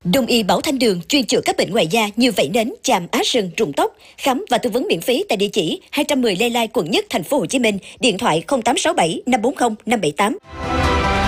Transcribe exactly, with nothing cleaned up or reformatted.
Đông y Bảo Thanh Đường chuyên chữa các bệnh ngoài da như vảy nến, chàm, á sừng, rụng tóc, khám và tư vấn miễn phí tại địa chỉ hai trăm mười Lê Lai, quận Nhất, thành phố Hồ Chí Minh, điện thoại không tám sáu bảy năm bốn không năm bảy tám.